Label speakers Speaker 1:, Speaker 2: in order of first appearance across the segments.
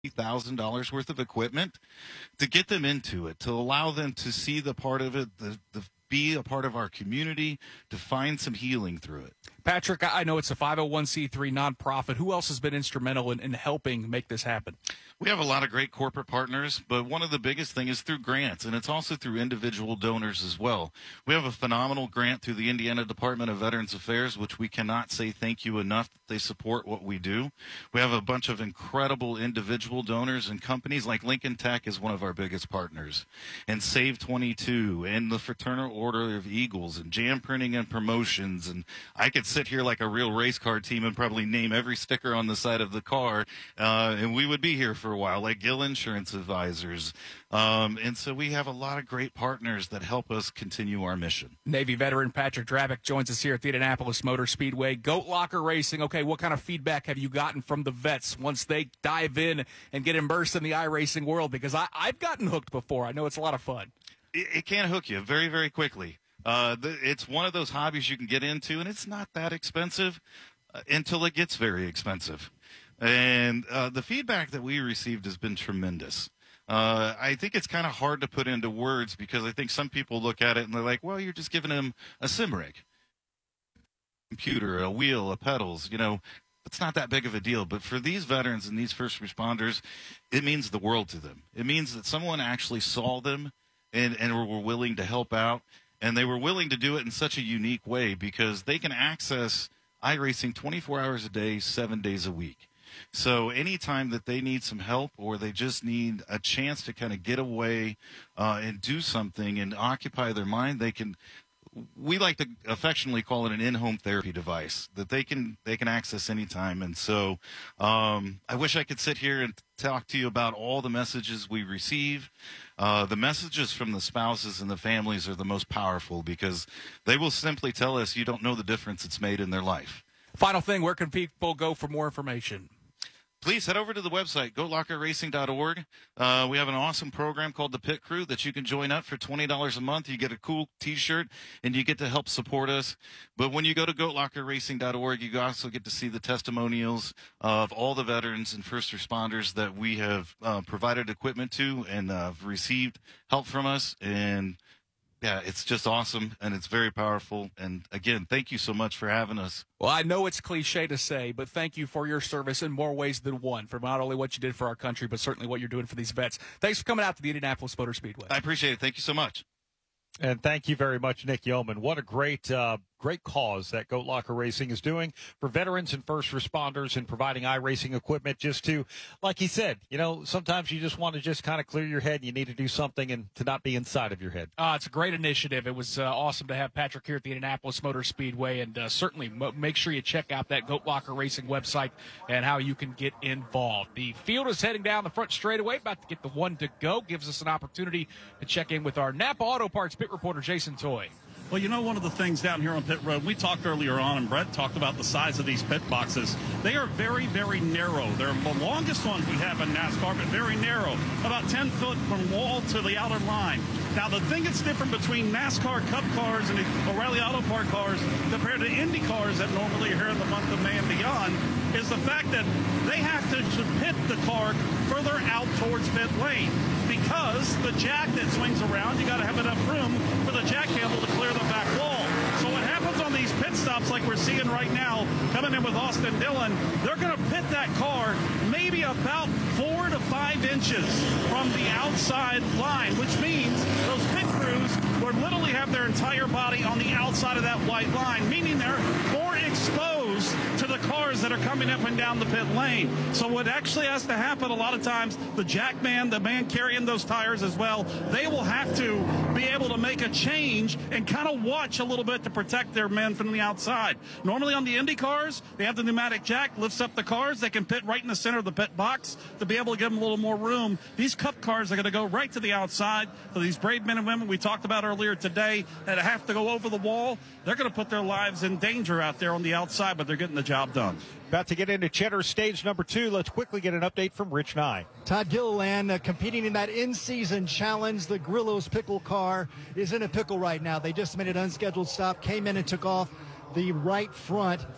Speaker 1: $1,000 worth of equipment to get them into it, to allow them to see the part of it, be a part of our community, to find some healing through it.
Speaker 2: Patrick, I know it's a 501c3 nonprofit. Who else has been instrumental in helping make this happen?
Speaker 1: We have a lot of great corporate partners, but one of the biggest things is through grants, and it's also through individual donors as well. We have a phenomenal grant through the Indiana Department of Veterans Affairs, which we cannot say thank you enough that they support what we do. We have a bunch of incredible individual donors and companies like Lincoln Tech is one of our biggest partners, and Save 22, and the Fraternal Order of Eagles, and Jam Printing and Promotions, and I could sit here like a real race car team and probably name every sticker on the side of the car, and we would be here for a while, like Gill Insurance Advisors. And so we have a lot of great partners that help us continue our mission.
Speaker 2: Navy veteran Patrick Drabick joins us here at the Indianapolis Motor Speedway. Goat Locker Racing, okay, what kind of feedback have you gotten from the vets once they dive in and get immersed in the iRacing world? Because I've gotten hooked before. I know it's a lot of fun.
Speaker 1: It can hook you very, very quickly. It's one of those hobbies you can get into, and it's not that expensive until it gets very expensive. And the feedback that we received has been tremendous. I think it's kind of hard to put into words because I think some people look at it and they're like, well, you're just giving them a sim rig, computer, a wheel, a pedals, it's not that big of a deal. But for these veterans and these first responders, it means the world to them. It means that someone actually saw them and were willing to help out. And they were willing to do it in such a unique way because they can access iRacing 24 hours a day, 7 days a week. So anytime that they need some help or they just need a chance to kind of get away and do something and occupy their mind, we like to affectionately call it an in-home therapy device that they can access anytime. And so I wish I could sit here and talk to you about all the messages we receive. The messages from the spouses and the families are the most powerful because they will simply tell us you don't know the difference it's made in their life.
Speaker 2: Final thing, where can people go for more information?
Speaker 1: Please head over to the website, goatlockerracing.org. We have an awesome program called the Pit Crew that you can join up for $20 a month. You get a cool T-shirt, and you get to help support us. But when you go to goatlockerracing.org, you also get to see the testimonials of all the veterans and first responders that we have provided equipment to and received help from us. And yeah, it's just awesome, and it's very powerful. And, again, thank you so much for having us.
Speaker 2: Well, I know it's cliche to say, but thank you for your service in more ways than one, for not only what you did for our country, but certainly what you're doing for these vets. Thanks for coming out to the Indianapolis Motor Speedway.
Speaker 1: I appreciate it. Thank you so much.
Speaker 3: And thank you very much, Nick Yeoman. What a great cause that Goat Locker Racing is doing for veterans and first responders and providing iRacing equipment just to, like he said, sometimes you just want to just kind of clear your head and you need to do something and to not be inside of your head.
Speaker 2: It's a great initiative. It was awesome to have Patrick here at the Indianapolis Motor Speedway, and certainly make sure you check out that Goat Locker Racing website and how you can get involved. The field is heading down the front straightaway, about to get the one to go. Gives us an opportunity to check in with our Napa Auto Parts pit reporter, Jason Toy.
Speaker 4: Well, one of the things down here on pit road, we talked earlier on, and Brett talked about the size of these pit boxes. They are very, very narrow. They're the longest ones we have in NASCAR, but very narrow, about 10 foot from wall to the outer line. Now, the thing that's different between NASCAR Cup cars and O'Reilly Auto Parts cars compared to Indy cars that normally are here in the month of May and beyond is the fact that they have to pit the car further out towards pit lane because the jack that swings around, you got to have enough room for the jack handle to clear the back wall. So what happens on these pit stops like we're seeing right now, coming in with Austin Dillon, they're going to pit that car maybe about 4 to 5 inches from the outside line, which means those pit crews will literally have their entire body on the outside of that white line, meaning they're more exposed to the cars that are coming up and down the pit lane. So what actually has to happen a lot of times, the jack man, the man carrying those tires as well, they will have to be able to make a change and kind of watch a little bit to protect their men from the outside. Normally on the Indy cars, they have the pneumatic jack, lifts up the cars. They can pit right in the center of the pit box to be able to give them a little more room. These Cup cars are going to go right to the outside. So these brave men and women we talked about earlier today that have to go over the wall, they're going to put their lives in danger out there on the outside, but they're getting the job done.
Speaker 3: About to get into Cheddar stage number 2. Let's quickly get an update from Rich Nye.
Speaker 5: Todd Gilliland competing in that in-season challenge. The Grillo's pickle car is in a pickle right now. They just made an unscheduled stop, came in and took off the right front.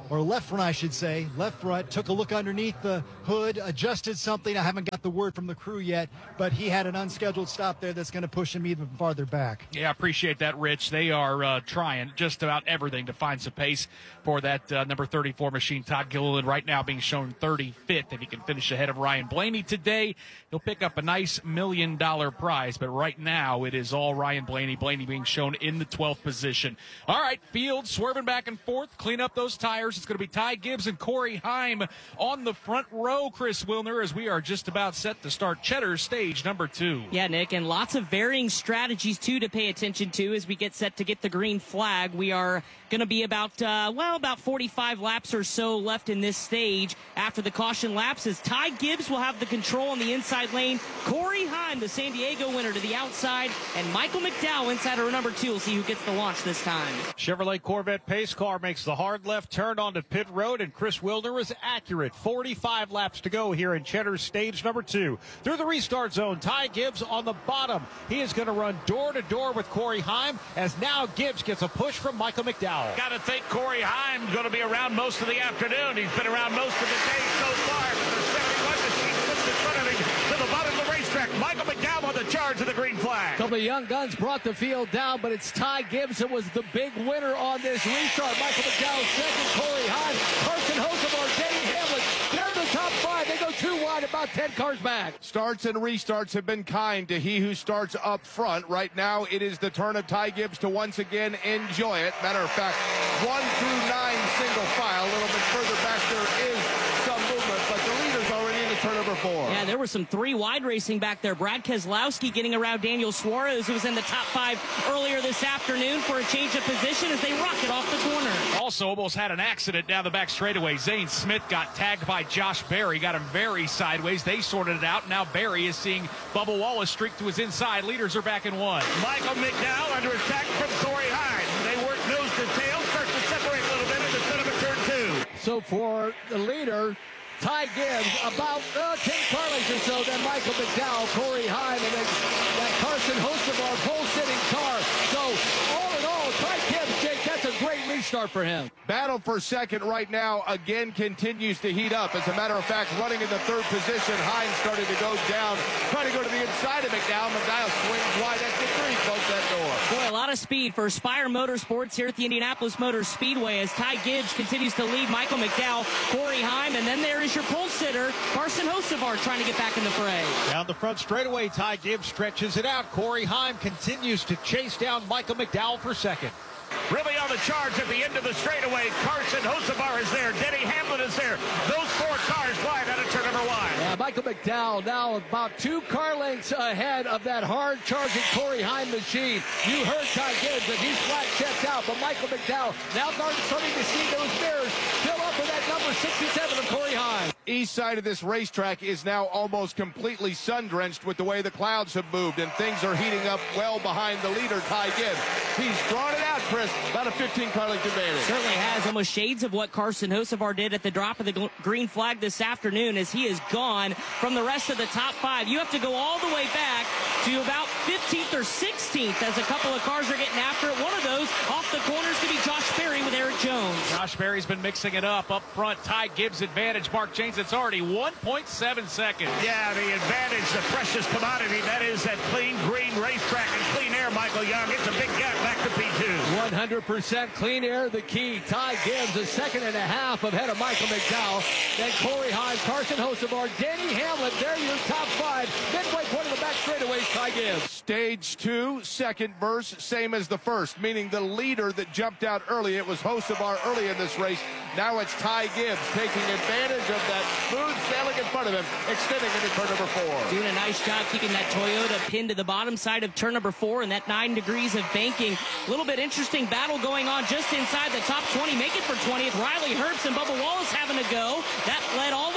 Speaker 5: or left front, I should say. Left front, took a look underneath the hood, adjusted something. I haven't got the word from the crew yet, but he had an unscheduled stop there that's going to push him even farther back.
Speaker 2: Yeah, I appreciate that, Rich. They are trying just about everything to find some pace for that number 34 machine. Todd Gilliland right now being shown 35th. If he can finish ahead of Ryan Blaney today, he'll pick up a nice $1 million prize. But right now, it is all Ryan Blaney. Blaney being shown in the 12th position. All right, field swerving back and forth. Clean up those tires. It's going to be Ty Gibbs and Corey Heim on the front row, Chris Wilner, as we are just about set to start Cheddar's stage number 2.
Speaker 6: Yeah, Nick, and lots of varying strategies, too, to pay attention to as we get set to get the green flag. We are going to be about 45 laps or so left in this stage after the caution laps, as Ty Gibbs will have the control on the inside lane. Corey Heim, the San Diego winner, to the outside, and Michael McDowell inside row number 2. We'll see who gets the launch this time.
Speaker 3: Chevrolet Corvette pace car makes the hard left turn onto pit road, and Chris Wilner is accurate. 45 laps to go here in Cheddar's stage number 2. Through the restart zone, Ty Gibbs on the bottom. He is going to run door to door with Corey Heim, as now Gibbs gets a push from Michael McDowell.
Speaker 7: Got to think Corey Heim's going to be around most of the afternoon. He's been around most of the day so far. The 71 machine slips in front of him to the bottom of the racetrack. Michael McDowell on the charge of the green flag.
Speaker 8: A couple of young guns brought the field down, but it's Ty Gibbs that was the big winner on this restart. Michael McDowell second, Corey Heim, Carson Hocevar, Denny Hamlin. They're in the top 5. They go 2 wide, about 10 cars back.
Speaker 9: Starts and restarts have been kind to he who starts up front. Right now, it is the turn of Ty Gibbs to once again enjoy it. Matter of fact, 1 through 9 single file. A little bit further back, there is some movement, but the leader's already in the turn number 4.
Speaker 6: Yeah, there was some 3 wide racing back there. Brad Keselowski getting around Daniel Suarez, who was in the top 5 earlier this afternoon, for a change of position as they rocket off the corner.
Speaker 2: Also almost had an accident down the back straightaway. Zane Smith got tagged by Josh Berry, got him very sideways. They sorted it out. Now Berry is seeing Bubba Wallace streak to his inside. Leaders are back in 1.
Speaker 7: Michael McDowell under attack from Corey Heim. They work nose to tail, start to separate a little bit in the front of a turn 2.
Speaker 8: So for the leader, Ty Gibbs, about 10 car lengths or so, then Michael McDowell, Corey Heim, and then that Carson Hocevar pole-sitting car. So all in all, Ty Gibbs, Jake, that's a great restart for him.
Speaker 9: Battle for second right now again continues to heat up. As a matter of fact, running in the 3rd position, Hines started to go down, trying to go to the inside of McDowell. McDowell swings wide at the 3, close that door.
Speaker 6: Boy, a lot of speed for Spire Motorsports here at the Indianapolis Motor Speedway as Ty Gibbs continues to lead Michael McDowell, Corey Heim, and then there is your pole sitter, Carson Hocevar, trying to get back in the fray.
Speaker 3: Down the front straightaway, Ty Gibbs stretches it out. Corey Heim continues to chase down Michael McDowell for second.
Speaker 7: Really on the charge at the end of the straightaway. Carson Hocevar is there. Denny Hamlin is there. Those 4 cars wide out of turn number 1.
Speaker 8: Michael McDowell now about 2 car lengths ahead of that hard-charging Corey Heim machine. You heard Ty Gibbs, and he's flat checked out. But Michael McDowell now starting to see those mirrors fill up with that number 67 of Corey Heim.
Speaker 9: East side of this racetrack is now almost completely sun-drenched with the way the clouds have moved, and things are heating up well behind the leader, Ty Gibbs. He's drawn it out, Chris. About a 15-car length advantage.
Speaker 6: Certainly has, almost shades of what Carson Hocevar did at the drop of the green flag this afternoon, as he is gone from the rest of the top 5. You have to go all the way back to about 15th or 16th as a couple of cars are getting after it. One of those off the corners could be Josh Berry with Eric Jones.
Speaker 2: Josh Berry's been mixing it up front. Ty Gibbs advantage. Mark James, it's already 1.7 seconds.
Speaker 7: Yeah, the advantage, the precious commodity, that is that clean green racetrack and clean air, Michael Young. It's a big gap back to P2.
Speaker 8: 100% clean air, the key. Ty Gibbs, a second and a half ahead of Michael McDowell. Then Corey Heim, Carson Hocevar, Denny Hamlin. There your top 5. Midway point of the back straightaways, Ty Gibbs.
Speaker 9: Stage 2, second verse, same as the first, meaning the leader that jumped out early, it was Hocevar early in this race. Now it's Ty Gibbs taking advantage of that smooth sailing in front of him, extending into turn number 4.
Speaker 6: Doing a nice job keeping that Toyota pinned to the bottom side of turn number 4 and that 9 degrees of banking. A little bit interesting battle going on just inside the top 20. Make it for 20th. Riley Herbst and Bubba Wallace having a go. That led all the way around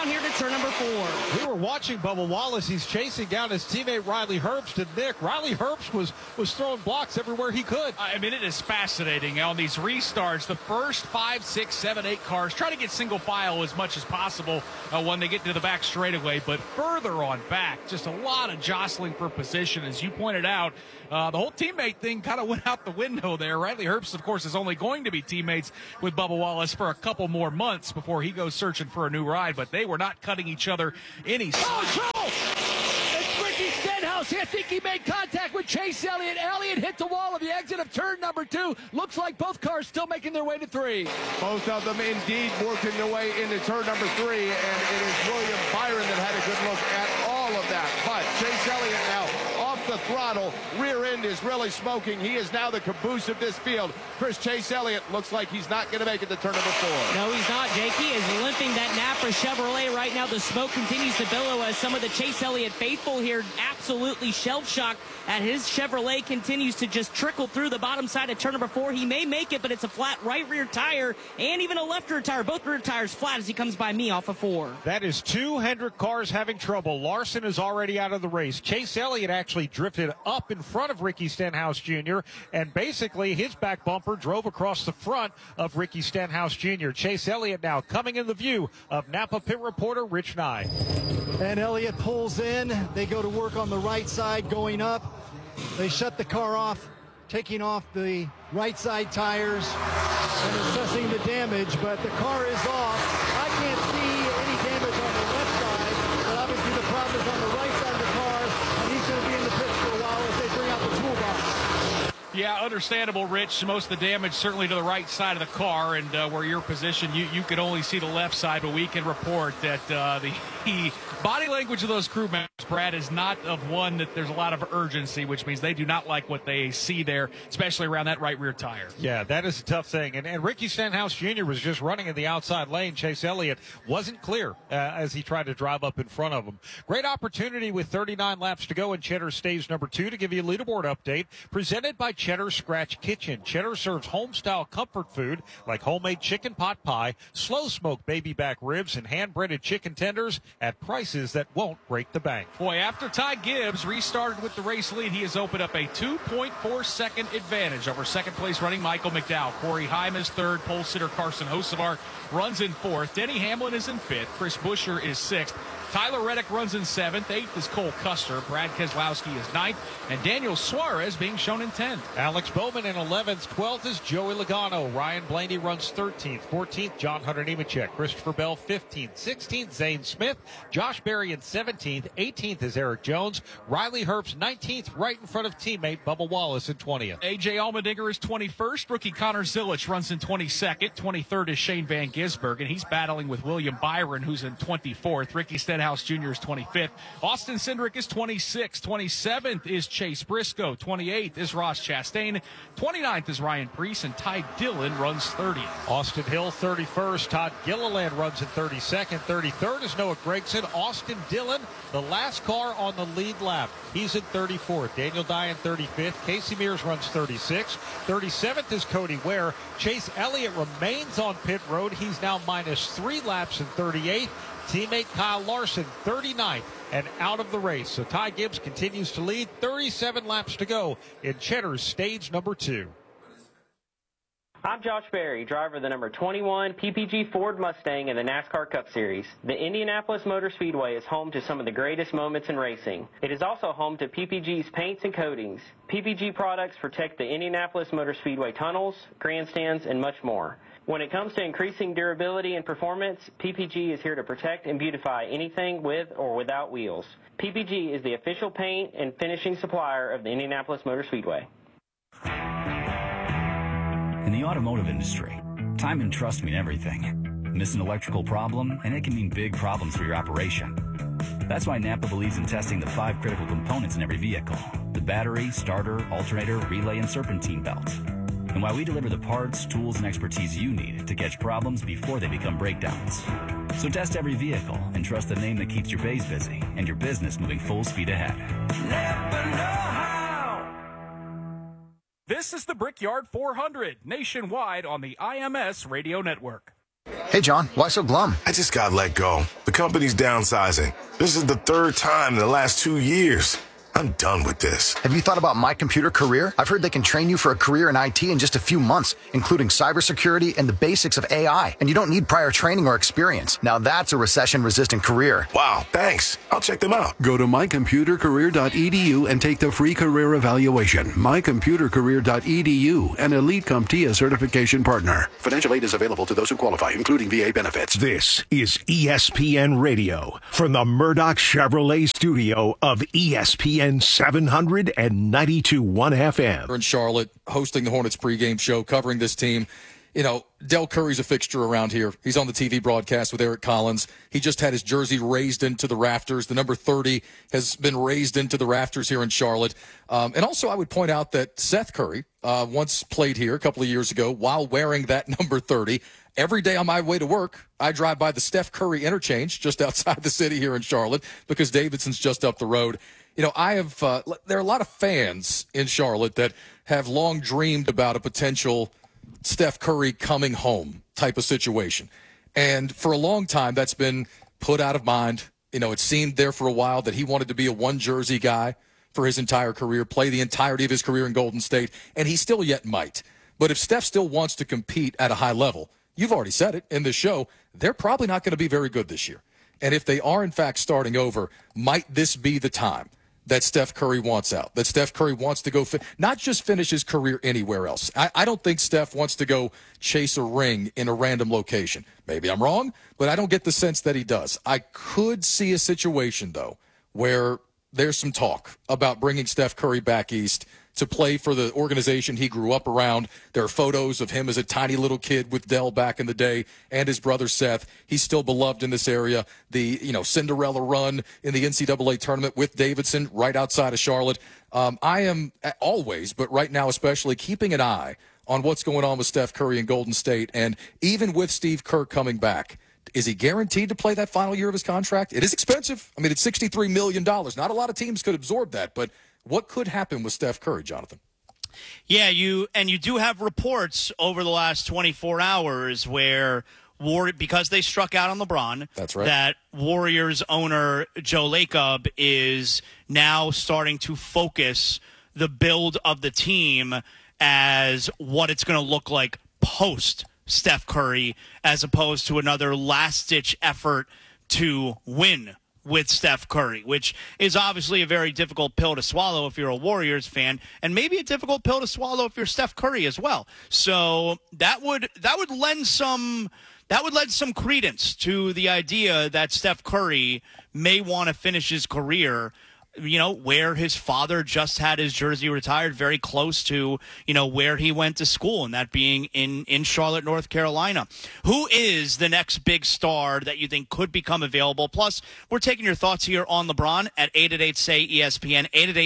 Speaker 6: down here to turn number 4.
Speaker 3: We were watching Bubba Wallace. He's chasing down his teammate Riley Herbst. And Nick, Riley Herbst was throwing blocks everywhere he could.
Speaker 2: I mean, it is fascinating. On these restarts, the first 5, 6, 7, 8 cars try to get single file as much as possible when they get to the back straightaway. But further on back, just a lot of jostling for position. As you pointed out, the whole teammate thing kind of went out the window there. Riley Herbst, of course, is only going to be teammates with Bubba Wallace for a couple more months before he goes searching for a new ride. But they were not cutting each other any slack.
Speaker 8: Oh, trouble! It's Ricky Stenhouse. I think he made contact with Chase Elliott. Elliott hit the wall of the exit of turn number 2. Looks like both cars still making their way to 3.
Speaker 9: Both of them indeed working their way into turn number 3, and it is William Byron that had a good look at all of that. But Chase Elliott now off the throttle. Rear end is really smoking. He is now the caboose of this field. Chase Elliott looks like he's not going to make it to turn number 4.
Speaker 6: No, he's not. Jake, he is limping that Napa Chevrolet right now. The smoke continues to billow as some of the Chase Elliott faithful here absolutely shell-shocked at his Chevrolet continues to just trickle through the bottom side of turn number 4. He may make it, but it's a flat right rear tire and even a left rear tire. Both rear tires flat as he comes by me off of 4.
Speaker 3: That is 2 Hendrick cars having trouble. Larson is already out of the race. Chase Elliott actually drifted up in front of Ricky Stenhouse Jr., and basically his back bumper drove across the front of Ricky Stenhouse Jr. Chase Elliott now coming in the view of Napa pit reporter Rich Nye.
Speaker 5: And Elliott pulls in. They go to work on the right side going up. They shut the car off, taking off the right side tires and assessing the damage, but the car is off. I can't see any damage on the left side, but obviously the problem is on the right side of the car, and he's going to be in the pits for a while as they bring out the toolbox.
Speaker 2: Yeah, understandable, Rich. Most of the damage certainly to the right side of the car, and where you're positioned, you could only see the left side, but we can report that the body language of those crew members, Brad, is not of one that there's a lot of urgency, which means they do not like what they see there, especially around that right rear tire.
Speaker 3: Yeah, that is a tough thing. And Ricky Stenhouse Jr. was just running in the outside lane. Chase Elliott wasn't clear as he tried to drive up in front of him. Great opportunity with 39 laps to go in Cheddar stage number 2 to give you a leaderboard update presented by Cheddar Scratch Kitchen. Cheddar serves home-style comfort food like homemade chicken pot pie, slow-smoked baby back ribs, and hand-breaded chicken tenders at prices that won't break the bank.
Speaker 2: Boy, after Ty Gibbs restarted with the race lead, he has opened up a 2.4-second advantage over second-place running Michael McDowell. Corey Heim is third. Pole sitter Carson Hocevar runs in fourth. Denny Hamlin is in fifth. Chris Buescher is sixth. Tyler Reddick runs in seventh. Eighth is Cole Custer. Brad Keselowski is ninth. And Daniel Suarez being shown in 10th.
Speaker 3: Alex Bowman in 11th. 12th is Joey Logano. Ryan Blaney runs 13th. 14th, John Hunter Nemechek. Christopher Bell, 15th. 16th, Zane Smith. Josh Berry in 17th. 18th is Eric Jones. Riley Herbst, 19th, right in front of teammate Bubba Wallace in 20th.
Speaker 2: A.J. Allmendinger is 21st. Rookie Connor Zilich runs in 22nd. 23rd is Shane Van Gisbergen, and he's battling with William Byron, who's in 24th. Ricky Stenhouse Jr. is 25th. Austin Cindric is 26th. 27th is Chase Briscoe. 28th is Ross Chastain. 29th is Ryan Preece, and Ty Dillon runs 30th.
Speaker 3: Austin Hill, 31st. Todd Gilliland runs in 32nd. 33rd is Noah Gragson. Austin Dillon, the last car on the lead lap. He's in 34th. Daniel Dye 35th. Casey Mears runs 36th. 37th is Cody Ware. Chase Elliott remains on pit road. He's now minus 3 laps in 38th. Teammate Kyle Larson, 39th, and out of the race. So Ty Gibbs continues to lead. 37 laps to go in Cheddar's stage number 2.
Speaker 10: I'm Josh Berry, driver of the number 21 PPG Ford Mustang in the NASCAR Cup Series. The Indianapolis Motor Speedway is home to some of the greatest moments in racing. It is also home to PPG's paints and coatings. PPG products protect the Indianapolis Motor Speedway tunnels, grandstands, and much more. When it comes to increasing durability and performance, PPG is here to protect and beautify anything with or without wheels. PPG is the official paint and finishing supplier of the Indianapolis Motor Speedway.
Speaker 11: In the automotive industry, time and trust mean everything. Miss an electrical problem, and it can mean big problems for your operation. That's why Napa believes in testing the 5 critical components in every vehicle: the battery, starter, alternator, relay, and serpentine belts. And why we deliver the parts, tools, and expertise you need to catch problems before they become breakdowns. So test every vehicle and trust the name that keeps your bays busy and your business moving full speed ahead.
Speaker 2: Napa know-how. This is the Brickyard 400, nationwide on the IMS Radio Network.
Speaker 12: Hey, John, why so glum?
Speaker 13: I just got let go. The company's downsizing. This is the third time in the last 2 years. I'm done with this.
Speaker 12: Have you thought about My Computer Career? I've heard they can train you for a career in IT in just a few months, including cybersecurity and the basics of AI. And you don't need prior training or experience. Now that's a recession-resistant career.
Speaker 13: Wow, thanks. I'll check them out.
Speaker 14: Go to mycomputercareer.edu and take the free career evaluation. Mycomputercareer.edu, an Elite CompTIA certification partner. Financial aid is available to those who qualify, including VA benefits.
Speaker 15: This is ESPN Radio from the Murdoch Chevrolet studio of ESPN 792.1 FM.
Speaker 16: In Charlotte, hosting the Hornets pregame show, covering this team. You know, Del Curry's a fixture around here. He's on the TV broadcast with Eric Collins. He just had his jersey raised into the rafters. The number 30 has been raised into the rafters here in Charlotte. And also, I would point out that Seth Curry once played here a couple of years ago while wearing that number 30. Every day on my way to work, I drive by the Steph Curry interchange just outside the city here in Charlotte because Davidson's just up the road. You know, there are a lot of fans in Charlotte that have long dreamed about a potential Steph Curry coming home type of situation. And for a long time, that's been put out of mind. You know, it seemed there for a while that he wanted to be a one-jersey guy for his entire career, play the entirety of his career in Golden State, and he still yet might. But if Steph still wants to compete at a high level, you've already said it in this show, they're probably not going to be very good this year. And if they are, in fact, starting over, might this be the time that Steph Curry wants out, that Steph Curry wants to go not just finish his career anywhere else. I don't think Steph wants to go chase a ring in a random location. Maybe I'm wrong, but I don't get the sense that he does. I could see a situation, though, where there's some talk about bringing Steph Curry back east to play for the organization he grew up around. There are photos of him as a tiny little kid with Dell back in the day and his brother Seth. He's still beloved in this area. The, Cinderella run in the NCAA tournament with Davidson right outside of Charlotte. I am always, but right now especially, keeping an eye on what's going on with Steph Curry in Golden State. And even with Steve Kerr coming back, is he guaranteed to play that final year of his contract? It is expensive. I mean, it's $63 million. Not a lot of teams could absorb that, but what could happen with Steph Curry, Jonathan?
Speaker 17: Yeah, you do have reports over the last 24 hours where because they struck out on LeBron,
Speaker 16: that's right,
Speaker 17: that Warriors owner Joe Lacob is now starting to focus the build of the team as what it's going to look like post Steph Curry, as opposed to another last-ditch effort to win with Steph Curry, which is obviously a very difficult pill to swallow if you're a Warriors fan, and maybe a difficult pill to swallow if you're Steph Curry as well. So that would lend some credence to the idea that Steph Curry may want to finish his career, where his father just had his jersey retired, very close to, where he went to school, and that being in Charlotte, North Carolina. Who is the next big star that you think could become available? Plus, we're taking your thoughts here on LeBron at 888-SAY-ESPN,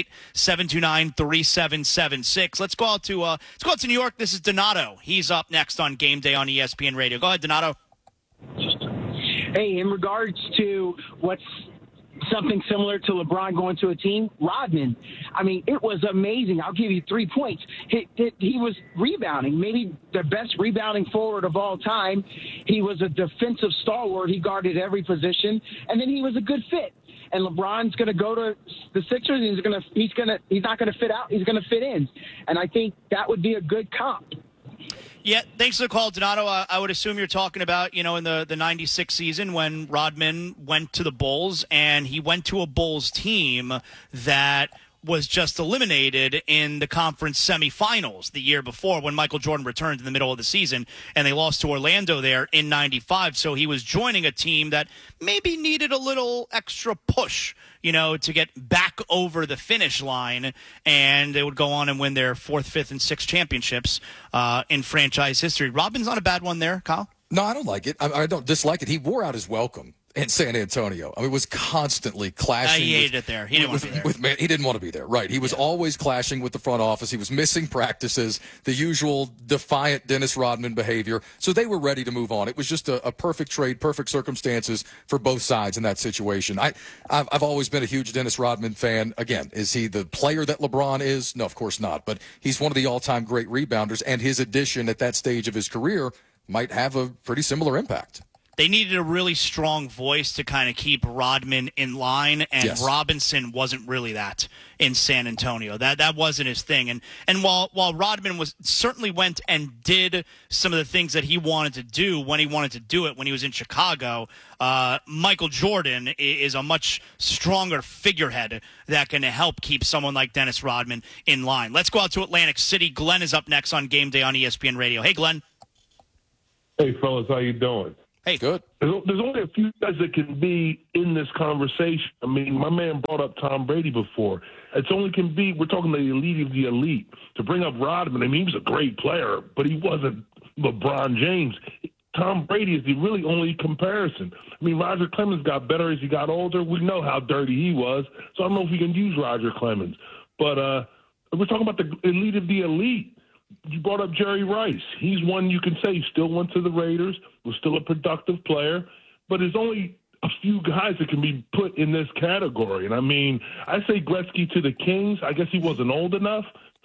Speaker 17: 888-729-3776. Let's go out to New York. This is Donato. He's up next on Game Day on ESPN Radio. Go ahead, Donato.
Speaker 18: Hey, in regards to what's something similar to LeBron going to a team, Rodman. I mean, it was amazing. I'll give you 3 points. He was rebounding, maybe the best rebounding forward of all time. He was a defensive stalwart. He guarded every position, and then he was a good fit. And LeBron's going to go to the Sixers. And he's not going to fit out. He's going to fit in, and I think that would be a good comp.
Speaker 17: Yeah, thanks for the call, Donato. I would assume you're talking about, in the 96 season when Rodman went to the Bulls, and he went to a Bulls team that was just eliminated in the conference semifinals the year before when Michael Jordan returned in the middle of the season, and they lost to Orlando there in 95. So he was joining a team that maybe needed a little extra push, to get back over the finish line, and they would go on and win their 4th, 5th, and 6th championships in franchise history. Robin's not a bad one there, Kyle?
Speaker 16: No, I don't like it. I don't dislike it. He wore out his welcome in San Antonio. I mean, was constantly clashing.
Speaker 17: He hated it there. He didn't want to be there.
Speaker 16: He didn't want to be there, right. He was always clashing with the front office. He was missing practices, the usual defiant Dennis Rodman behavior. So they were ready to move on. It was just a perfect trade, perfect circumstances for both sides in that situation. I've always been a huge Dennis Rodman fan. Again, is he the player that LeBron is? No, of course not. But he's one of the all-time great rebounders, and his addition at that stage of his career might have a pretty similar impact.
Speaker 17: They needed a really strong voice to kind of keep Rodman in line, and
Speaker 16: Yes.
Speaker 17: Robinson wasn't really that in San Antonio. That wasn't his thing. And while Rodman certainly went and did some of the things that he wanted to do when he wanted to do it when he was in Chicago, Michael Jordan is a much stronger figurehead that can help keep someone like Dennis Rodman in line. Let's go out to Atlantic City. Glenn is up next on Game Day on ESPN Radio. Hey, Glenn.
Speaker 19: Hey, fellas, how you doing?
Speaker 17: Hey,
Speaker 16: good.
Speaker 19: There's only a few guys that can be in this conversation. I mean, my man brought up Tom Brady before. It's only can be, we're talking the elite of the elite. To bring up Rodman, I mean, he was a great player, but he wasn't LeBron James. Tom Brady is the really only comparison. I mean, Roger Clemens got better as he got older. We know how dirty he was, so I don't know if we can use Roger Clemens. But we're talking about the elite of the elite. You brought up Jerry Rice. He's one you can say still went to the Raiders, was still a productive player, but there's only a few guys that can be put in this category. And I mean, I say Gretzky to the Kings. I guess he wasn't old enough,